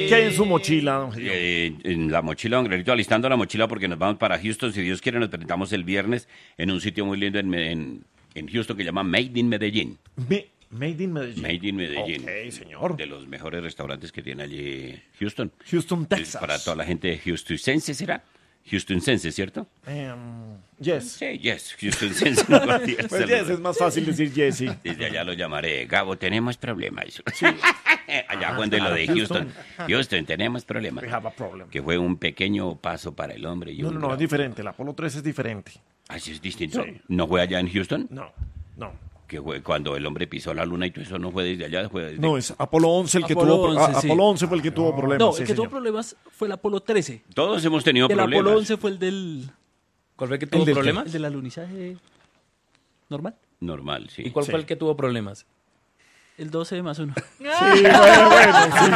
¿Qué hay en su mochila, don Gilio? En la mochila, don Grelito, alistando la mochila porque nos vamos para Houston. Si Dios quiere, nos presentamos el viernes en un sitio muy lindo en Houston que se llama Made in Medellín. Made in Medellín. Made in Medellín. Ok, señor. De los mejores restaurantes que tiene allí Houston. Houston, Texas. Para toda la gente houstoncense, ¿será? Houstoncense, ¿cierto? Yes. Sí, yes, houstoncense. No, Pues yes, es más fácil decir yes, sí. Desde allá lo llamaré. Gabo, tenemos problemas. Allá cuando lo de Houston. Houston, tenemos problemas. We have a problem. Que fue un pequeño paso para el hombre. Y No, es diferente. El Apolo 13 es diferente. Así es distinto. Sí. ¿No fue allá en Houston? No. Que fue cuando el hombre pisó la luna y todo eso no fue desde allá. Fue desde... No, es Apolo 11 el que Apolo tuvo 11, sí. Apolo 11 fue el que tuvo problemas. No, sí, el que tuvo señor. problemas fue el Apolo 13. Todos hemos tenido El problemas. Apolo 11 fue el del... ¿Cuál fue el que tuvo del qué? problemas? El del alunizaje normal. Normal, sí. ¿Y cuál Sí. fue el que tuvo problemas? El 12 más 1. Sí, bueno, sí.